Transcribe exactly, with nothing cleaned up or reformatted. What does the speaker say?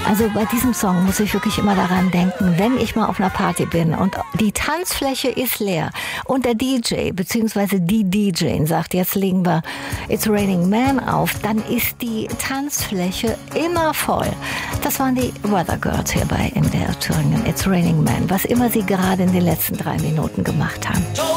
Also bei diesem Song muss ich wirklich immer daran denken, wenn ich mal auf einer Party bin und die Tanzfläche ist leer und der D J bzw. die D J sagt, jetzt legen wir It's Raining Man auf, dann ist die Tanzfläche immer voll. Das waren die Weather Girls hier bei M D R Thüringen, It's Raining Man, was immer sie gerade in den letzten drei Minuten gemacht haben.